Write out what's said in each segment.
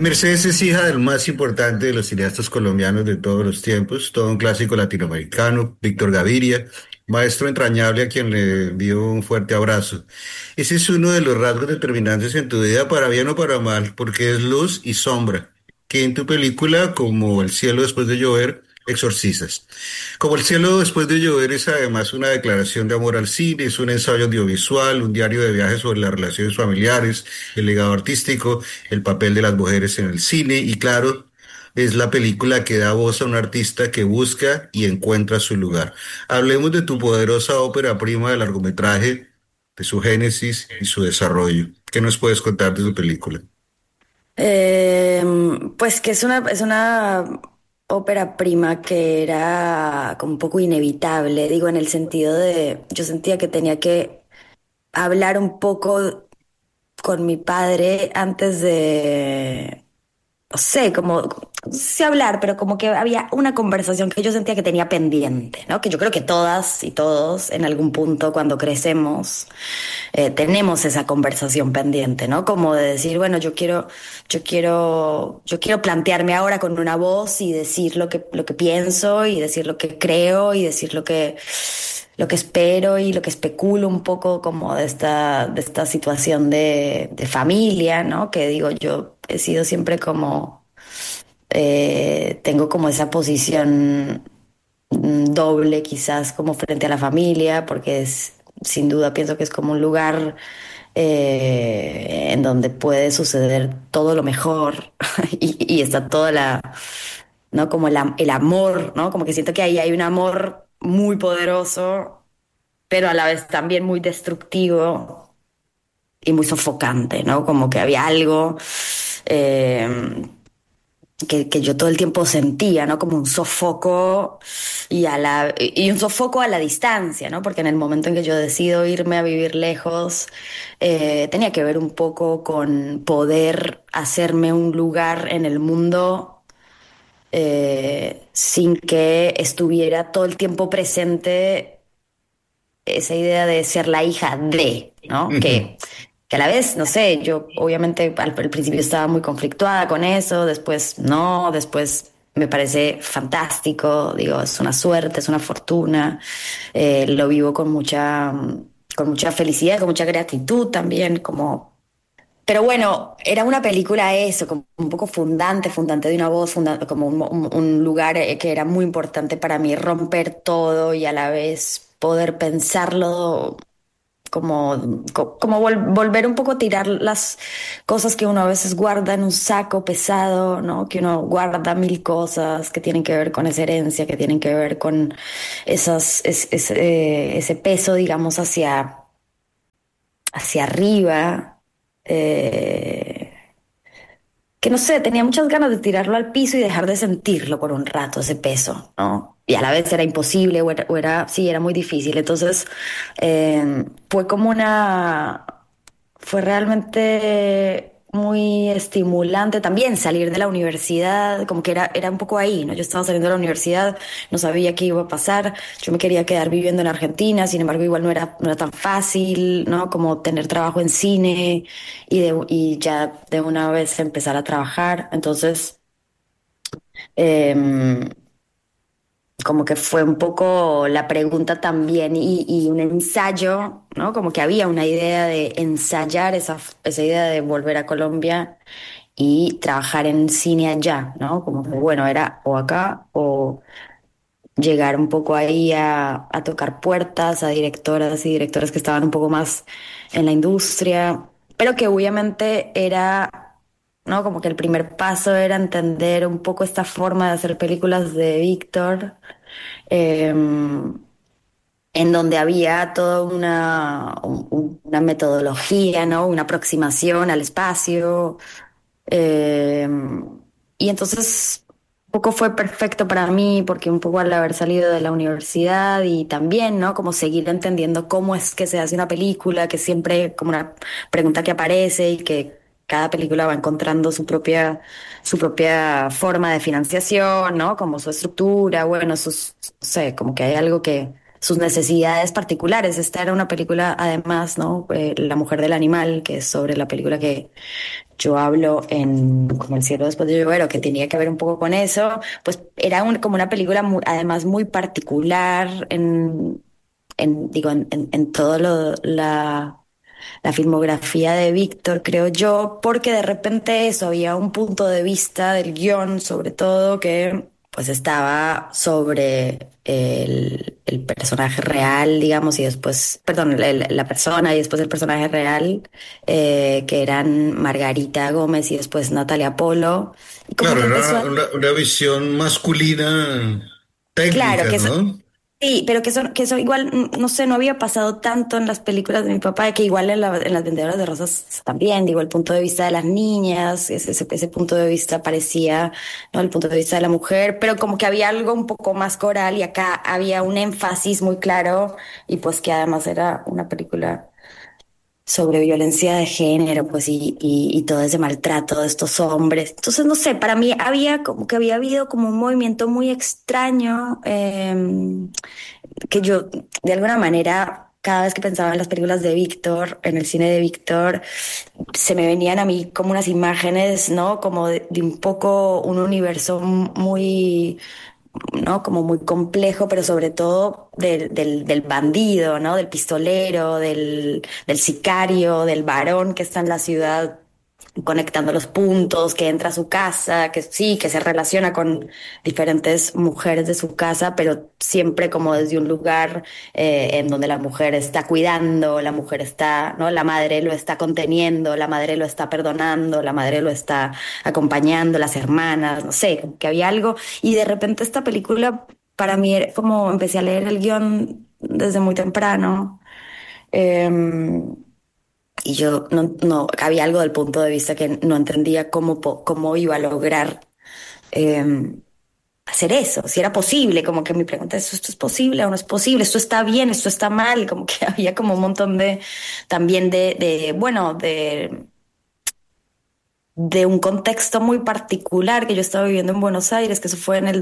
Mercedes es hija del más importante de los cineastas colombianos de todos los tiempos, todo un clásico latinoamericano, Víctor Gaviria, maestro entrañable a quien le envío un fuerte abrazo. Ese es uno de los rasgos determinantes en tu vida, para bien o para mal, porque es luz y sombra, que en tu película, como El cielo después de llover, exorcizas. Como El cielo después de llover es además una declaración de amor al cine, es un ensayo audiovisual, un diario de viajes sobre las relaciones familiares, el legado artístico, el papel de las mujeres en el cine y claro, es la película que da voz a un artista que busca y encuentra su lugar. Hablemos de tu poderosa ópera prima de largometraje, de su génesis y su desarrollo. ¿Qué nos puedes contar de tu película? Pues que es una ópera prima que era como un poco inevitable, digo, en el sentido de, yo sentía que tenía que hablar un poco con mi padre antes de, no sé, como, no sé si hablar, pero como que había una conversación que yo sentía que tenía pendiente, ¿no? Que yo creo que todas y todos en algún punto cuando crecemos tenemos esa conversación pendiente, ¿no? Como de decir, bueno, yo quiero plantearme ahora con una voz y decir lo que pienso y decir lo que creo y decir lo que espero y lo que especulo un poco como de esta situación de familia, ¿no? Que digo, yo he sido siempre como, tengo como esa posición doble quizás como frente a la familia, porque es, sin duda pienso que es como un lugar en donde puede suceder todo lo mejor y está toda la, ¿no? Como el amor, ¿no? Como que siento que ahí hay un amor muy poderoso, pero a la vez también muy destructivo y muy sofocante, ¿no? Como que había algo eh, que yo todo el tiempo sentía, ¿no? Como un sofoco y un sofoco a la distancia, ¿no? Porque en el momento en que yo decido irme a vivir lejos, tenía que ver un poco con poder hacerme un lugar en el mundo sin que estuviera todo el tiempo presente esa idea de ser la hija de, ¿no? Que a la vez, no sé, yo obviamente al principio estaba muy conflictuada con eso, después no, después me parece fantástico, digo, es una suerte, es una fortuna, lo vivo con mucha felicidad, con mucha gratitud también, como... Pero bueno, era una película eso, como un poco fundante de una voz, como un lugar que era muy importante para mí, romper todo y a la vez poder pensarlo como volver un poco a tirar las cosas que uno a veces guarda en un saco pesado, ¿no? Que uno guarda mil cosas que tienen que ver con esa herencia, que tienen que ver con ese peso, digamos, hacia arriba. eh, que no sé, tenía muchas ganas de tirarlo al piso y dejar de sentirlo por un rato, ese peso, ¿no? Y a la vez era imposible sí, era muy difícil. Entonces, fue como fue realmente muy estimulante también salir de la universidad, como que era un poco ahí, ¿no? Yo estaba saliendo de la universidad, no sabía qué iba a pasar, yo me quería quedar viviendo en Argentina, sin embargo, igual no era tan fácil, ¿no? Como tener trabajo en cine y ya de una vez empezar a trabajar. Entonces, em, como que fue un poco la pregunta también y un ensayo, ¿no? Como que había una idea de ensayar esa idea de volver a Colombia y trabajar en cine allá, ¿no? Como que, bueno, era o acá o llegar un poco ahí a tocar puertas a directoras y directores que estaban un poco más en la industria, pero que obviamente era, ¿no? Como que el primer paso era entender un poco esta forma de hacer películas de Víctor, eh, en donde había toda una metodología, ¿no? Una aproximación al espacio. eh, y entonces un poco fue perfecto para mí porque un poco al haber salido de la universidad y también, ¿no? Como seguir entendiendo cómo es que se hace una película, que siempre como una pregunta que aparece y que cada película va encontrando su propia forma de financiación, ¿no? Como su estructura, bueno, no sé, como que hay algo que sus necesidades particulares. Esta era una película, además, ¿no? La mujer del animal, que es sobre la película que yo hablo en Como el cielo después de llover, o que tenía que ver un poco con eso, pues era como una película además muy particular digo, en todo la filmografía de Víctor, creo yo, porque de repente eso, había un punto de vista del guión, sobre todo, que pues estaba sobre el personaje real, digamos, y después, perdón, la persona y después el personaje real, que eran Margarita Gómez y después Natalia Polo. Y como Claro, que empezó era a... una visión masculina Claro, técnica, que eso, ¿no? sí, pero que eso igual, no sé, no había pasado tanto en las películas de mi papá, que igual en las vendedoras de rosas también, digo, el punto de vista de las niñas, ese punto de vista parecía, ¿no? El punto de vista de la mujer, pero como que había algo un poco más coral y acá había un énfasis muy claro y pues que además era una película sobre violencia de género, pues y todo ese maltrato de estos hombres. Entonces, no sé, para mí había como que había habido como un movimiento muy extraño, que yo de alguna manera... Cada vez que pensaba en las películas de Víctor, en el cine de Víctor, se me venían a mí como unas imágenes, ¿no? Como de un poco un universo muy, ¿no? Como muy complejo, pero sobre todo del bandido, ¿no? Del pistolero, del sicario, del varón que está en la ciudad conectando los puntos, que entra a su casa, que sí, que se relaciona con diferentes mujeres de su casa, pero siempre como desde un lugar en donde la mujer está cuidando, la mujer está, ¿no? La madre lo está conteniendo, la madre lo está perdonando, la madre lo está acompañando, las hermanas, no sé, como que había algo. Y de repente esta película, para mí, era como empecé a leer el guión desde muy temprano. Y yo no, había algo del punto de vista que no entendía cómo iba a lograr eh, hacer eso, si era posible, como que mi pregunta es, ¿esto es posible o no es posible? ¿Esto está bien? ¿Esto está mal? Como que había como un montón también bueno, de un contexto muy particular que yo estaba viviendo en Buenos Aires, que eso fue en el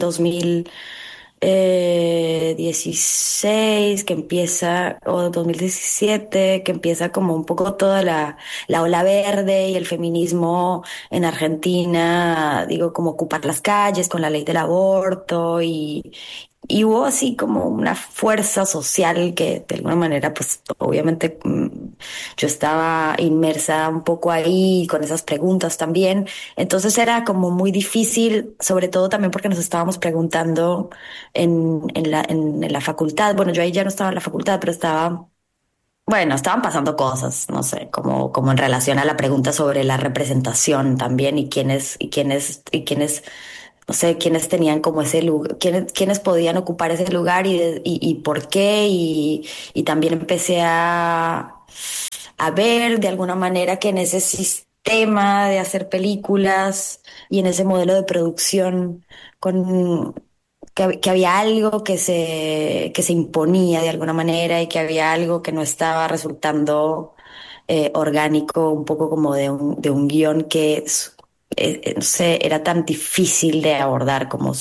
2016 que empieza, o 2017 que empieza como un poco toda la ola verde y el feminismo en Argentina, digo, como ocupar las calles con la ley del aborto y hubo así como una fuerza social que de alguna manera, pues obviamente yo estaba inmersa un poco ahí con esas preguntas también. Entonces era como muy difícil, sobre todo también porque nos estábamos preguntando en la facultad. Bueno, yo ahí ya no estaba en la facultad, pero bueno, estaban pasando cosas, no sé, como en relación a la pregunta sobre la representación también y quiénes, no sé, quiénes tenían como ese lugar, quiénes podían ocupar ese lugar y por qué. Y también empecé a ver de alguna manera que en ese sistema de hacer películas y en ese modelo de producción con que había algo que se imponía de alguna manera y que había algo que no estaba resultando orgánico, un poco como de un guión no sé, era tan difícil de abordar como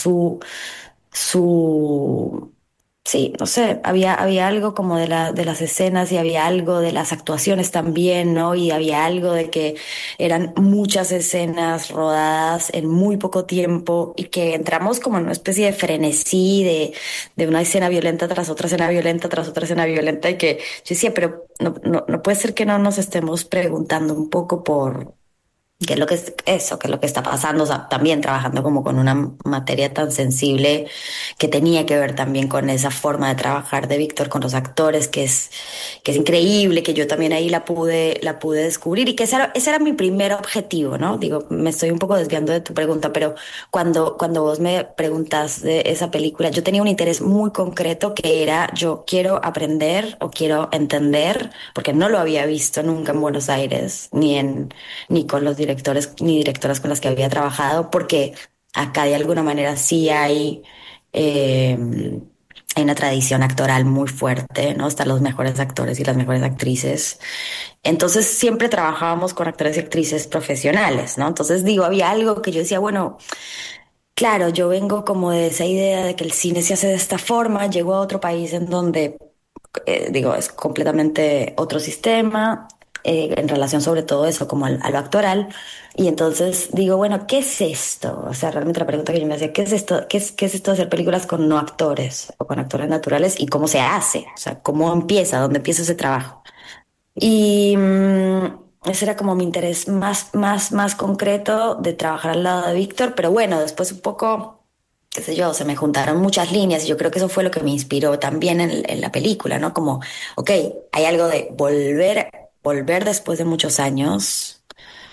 su, sí, no sé, había algo como de las escenas y había algo de las actuaciones también, ¿no? Y había algo de que eran muchas escenas rodadas en muy poco tiempo y que entramos como en una especie de frenesí de una escena violenta tras otra escena violenta tras otra escena violenta y que yo decía, pero no puede ser que no nos estemos preguntando un poco por qué es lo que es eso, qué es lo que está pasando, o sea, también trabajando como con una materia tan sensible que tenía que ver también con esa forma de trabajar de Víctor con los actores, que es increíble, que yo también ahí la pude descubrir y que ese era mi primer objetivo, ¿no? Digo, me estoy un poco desviando de tu pregunta, pero cuando vos me preguntas de esa película, yo tenía un interés muy concreto que era, yo quiero aprender o quiero entender, porque no lo había visto nunca en Buenos Aires, ni con los directores ni directoras con las que había trabajado, porque acá de alguna manera sí eh, hay una tradición actoral muy fuerte, ¿no? Están los mejores actores y las mejores actrices. Entonces siempre trabajábamos con actores y actrices profesionales, ¿no? Entonces digo, había algo que yo decía, bueno, claro, yo vengo como de esa idea de que el cine se hace de esta forma, llego a otro país en donde, digo, es completamente otro sistema, en relación sobre todo eso, como a lo actoral, y entonces digo, bueno, ¿qué es esto? O sea, realmente la pregunta que yo me hacía, ¿qué es esto? Qué es esto de hacer películas con no actores o con actores naturales y cómo se hace? O sea, ¿cómo empieza? ¿Dónde empieza ese trabajo? Y ese era como mi interés más concreto de trabajar al lado de Víctor, pero bueno, después un poco, qué sé yo, se me juntaron muchas líneas y yo creo que eso fue lo que me inspiró también en la película, ¿no? Como, ok, hay algo de volver después de muchos años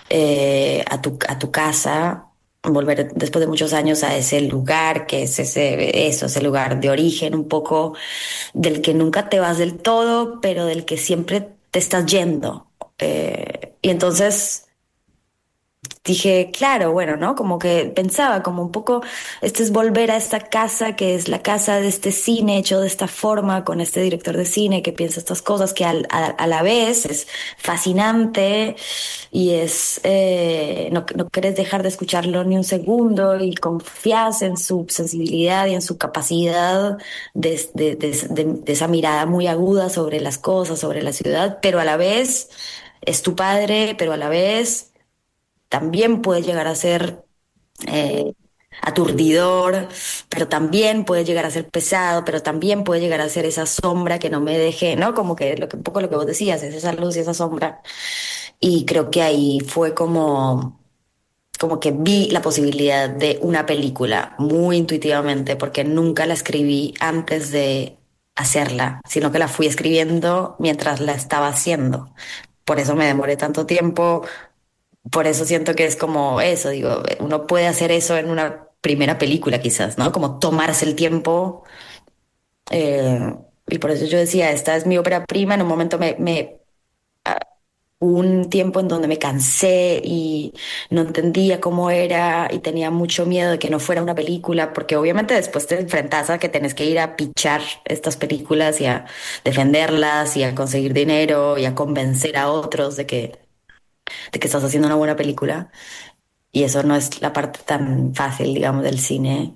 a tu casa, volver después de muchos años a ese lugar que es ese lugar de origen un poco del que nunca te vas del todo, pero del que siempre te estás yendo. Y entonces dije, claro, bueno, ¿no? Como que pensaba, como un poco, esto es volver a esta casa que es la casa de este cine hecho de esta forma, con este director de cine que piensa estas cosas, que a la vez es fascinante y es, no querés dejar de escucharlo ni un segundo y confías en su sensibilidad y en su capacidad de esa mirada muy aguda sobre las cosas, sobre la ciudad, pero a la vez es tu padre, pero a la vez también puede llegar a ser eh, aturdidor, pero también puede llegar a ser pesado, pero también puede llegar a ser esa sombra que no me deje, ¿no? Como que, un poco lo que vos decías, es esa luz y esa sombra. Y creo que ahí fue como que vi la posibilidad de una película muy intuitivamente, porque nunca la escribí antes de hacerla, sino que la fui escribiendo mientras la estaba haciendo. Por eso me demoré tanto tiempo, por eso siento que es como eso, digo, uno puede hacer eso en una primera película quizás, ¿no? Como tomarse el tiempo. Y por eso yo decía, esta es mi ópera prima, en un momento hubo un tiempo en donde me cansé y no entendía cómo era y tenía mucho miedo de que no fuera una película, porque obviamente después te enfrentas a que tenés que ir a pichar estas películas y a defenderlas y a conseguir dinero y a convencer a otros de que estás haciendo una buena película. Y eso no es la parte tan fácil, digamos, del cine.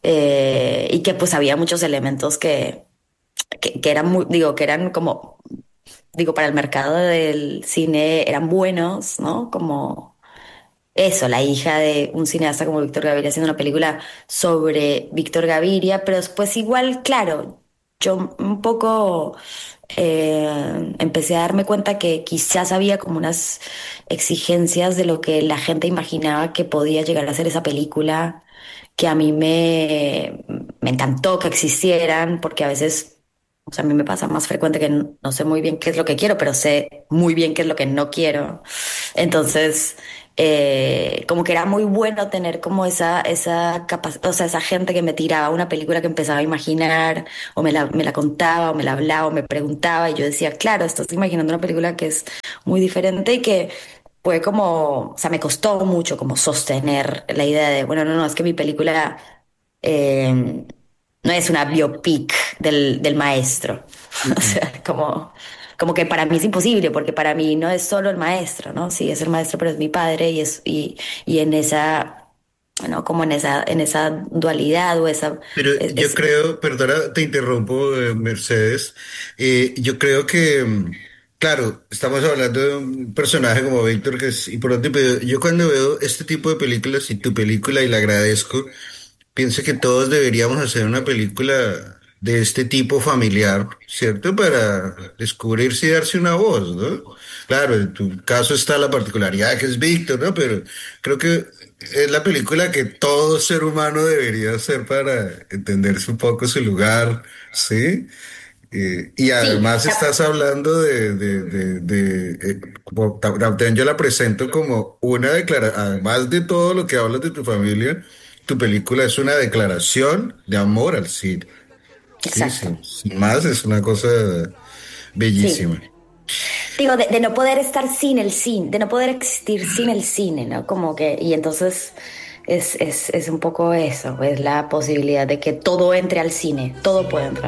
Y que pues había muchos elementos que eran muy, digo, que eran como, digo, para el mercado del cine eran buenos, ¿no? Como eso, la hija de un cineasta como Víctor Gaviria haciendo una película sobre Víctor Gaviria, pero después igual, claro, yo un poco empecé a darme cuenta que quizás había como unas exigencias de lo que la gente imaginaba que podía llegar a ser esa película, que a mí me encantó que existieran, porque a veces, o sea, a mí me pasa más frecuente que no sé muy bien qué es lo que quiero, pero sé muy bien qué es lo que no quiero. Entonces, como que era muy bueno tener como esa capacidad, o sea, esa gente que me tiraba una película que empezaba a imaginar, o me la contaba, o me la hablaba, o me preguntaba, y yo decía, claro, estás imaginando una película que es muy diferente y que fue como, o sea, me costó mucho como sostener la idea de, bueno, no, es que mi película eh, no es una biopic del maestro. O Mm. sea, como que para mí es imposible, porque para mí no es solo el maestro, ¿no? Sí, es el maestro, pero es mi padre y en esa, ¿no? Como en esa dualidad o esa, Pero yo es, creo, perdona, te interrumpo, Mercedes. Yo creo que, claro, estamos hablando de un personaje como Víctor que es importante, pero yo cuando veo este tipo de películas y tu película y la agradezco, pienso que todos deberíamos hacer una película de este tipo familiar, ¿cierto? Para descubrirse y darse una voz, ¿no? Claro, en tu caso está la particularidad que es Víctor, ¿no? Pero creo que es la película que todo ser humano debería hacer para entenderse un poco su lugar, ¿sí? Y sí, además estás hablando como también yo la presento como una declaración, además de todo lo que hablas de tu familia, tu película es una declaración de amor al cine. Sí, exacto, sí, sin más es una cosa sí. bellísima. Digo, de no poder estar sin el cine, de no poder existir sin el cine, ¿no? Como que, y entonces es un poco eso, es la posibilidad de que todo entre al cine, todo puede entrar.